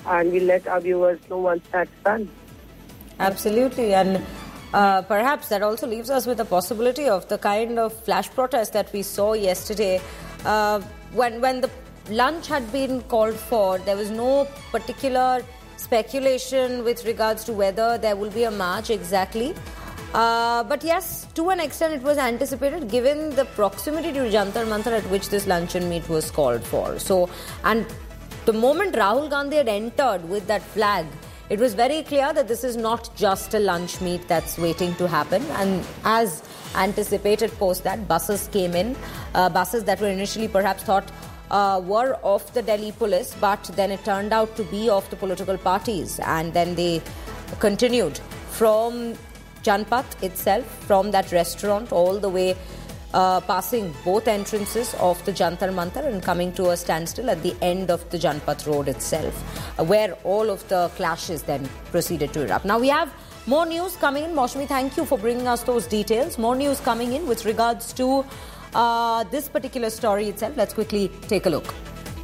and we'll let our viewers know once that's done. Absolutely, and perhaps that also leaves us with the possibility of the kind of flash protest that we saw yesterday. When the lunch had been called for, there was no particular speculation with regards to whether there will be a march exactly. But yes, to an extent it was anticipated given the proximity to Jantar Mantar at which this luncheon meet was called for. So, and the moment Rahul Gandhi had entered with that flag, it was very clear that this is not just a lunch meet that's waiting to happen. And as anticipated post that, buses came in, buses that were initially perhaps thought were of the Delhi police, but then it turned out to be of the political parties. And then they continued from Janpath itself, from that restaurant, all the way passing both entrances of the Jantar Mantar and coming to a standstill at the end of the Janpath road itself, where all of the clashes then proceeded to erupt. Now we have more news coming in. Maushami, thank you for bringing us those details. More news coming in with regards to this particular story itself. Let's quickly take a look.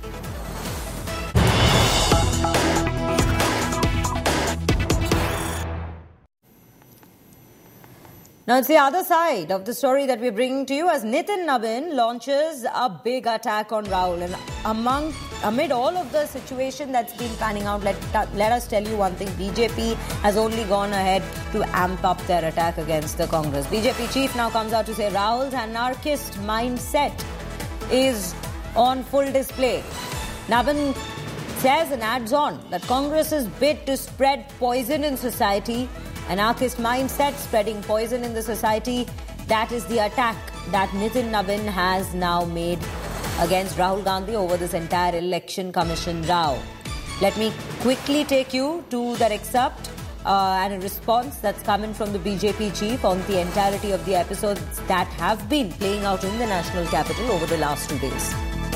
Now, it's the other side of the story that we're bringing to you as Nitin Nabin launches a big attack on Rahul. And amid all of the situation that's been panning out, let us tell you one thing. BJP has only gone ahead to amp up their attack against the Congress. BJP chief now comes out to say Rahul's anarchist mindset is on full display. Nabin says and adds on that Congress's bid to spread poison in society, anarchist mindset, spreading poison in the society, that is the attack that Nitin Nabin has now made against Rahul Gandhi over this entire election commission row. Let me quickly take you to that excerpt and a response that's coming from the BJP chief on the entirety of the episodes that have been playing out in the national capital over the last 2 days.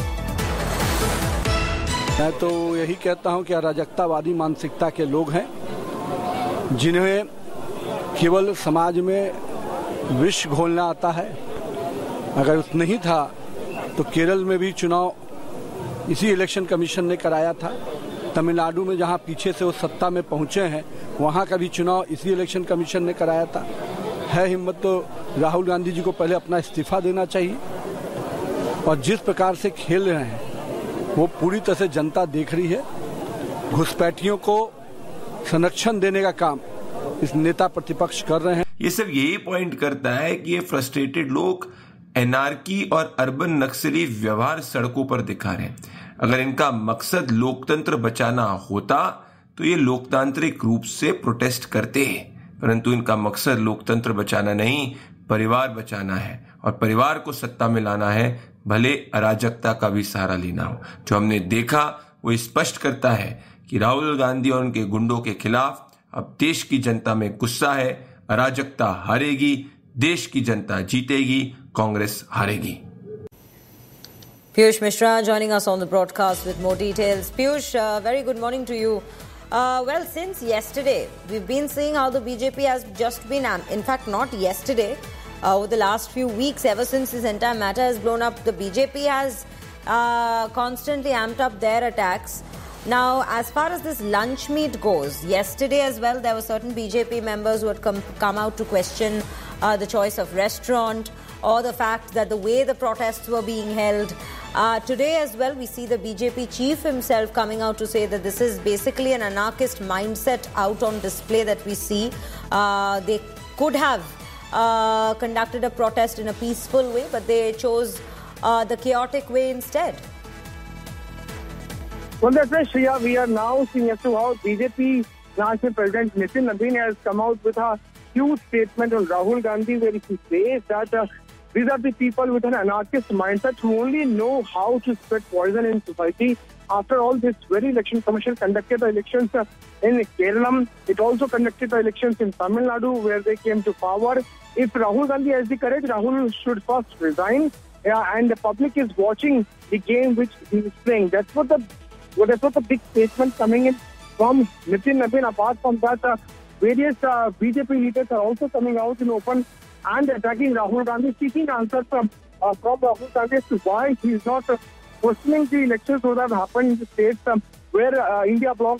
मैं तो यही कहता हूं कि अराजकतावादी मानसिकता के लोग हैं जिन्हें केवल समाज में विष घोलना आता है। अगर नहीं था तो केरल में भी चुनाव इसी इलेक्शन कमीशन ने कराया था। तमिलनाडु में जहां पीछे से वो सत्ता में पहुंचे हैं वहां का भी चुनाव इसी इलेक्शन कमीशन ने कराया था। है हिम्मत तो राहुल गांधी जी को पहले अपना इस्तीफा देना चाहिए। और जिस प्रकार से खेल रहे हैं वो पूरी तरह से जनता देख रही है। घुसपैठियों को संरक्षण देने का काम इस नेता प्रतिपक्ष कर रहे हैं। ये सिर्फ यही पॉइंट करता है कि ये फ्रस्ट्रेटेड लोग एनार्की और अर्बन नक्सली व्यवहार सड़कों पर दिखा रहे हैं। अगर इनका मकसद लोकतंत्र बचाना होता तो ये लोकतांत्रिक रूप से प्रोटेस्ट करते हैं, परंतु इनका मकसद लोकतंत्र बचाना नहीं, परिवार बचाना है और परिवार को सत्ता में लाना है, भले अराजकता का भी सहारा लेना हो। जो हमने देखा वो स्पष्ट करता है कि राहुल गांधी और उनके गुंडों के खिलाफ अब देश की जनता में गुस्सा है। अराजकता हारेगी, देश की जनता जीतेगी, Congress हारेगी। Piyush Mishra joining us on the broadcast with more details. Piyush, very good morning to you. Well, since yesterday, we've been seeing how the BJP has just been, in fact, not yesterday, over the last few weeks, ever since this entire matter has blown up, the BJP has constantly amped up their attacks. Now, as far as this lunch meet goes, yesterday as well, there were certain BJP members who had come out to question the choice of restaurant or the fact that the way the protests were being held. Today as well, we see the BJP chief himself coming out to say that this is basically an anarchist mindset out on display that we see. They could have conducted a protest in a peaceful way, but they chose the chaotic way instead. Well, that's right, Shriya. We are now seeing as to how BJP National President Nitin Nabin has come out with a huge statement on Rahul Gandhi, where he says that these are the people with an anarchist mindset who only know how to spread poison in society. After all, this very election commission conducted the elections in Kerala. It also conducted the elections in Tamil Nadu, where they came to power. If Rahul Gandhi has the courage, Rahul should first resign. And the public is watching the game which he is playing. That's what the big statement coming in from Nitin Nabin. Apart from that, various BJP leaders are also coming out in open and attacking Rahul Gandhi, seeking answers from Rahul Gandhi as to why he is not questioning the elections that have happened in the states where India Bloc